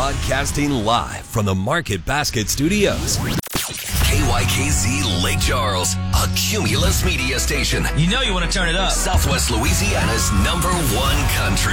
Broadcasting live from the Market Basket Studios. KYKZ Lake Charles, a Cumulus media station. You know you want to turn it up. Southwest Louisiana's #1 country.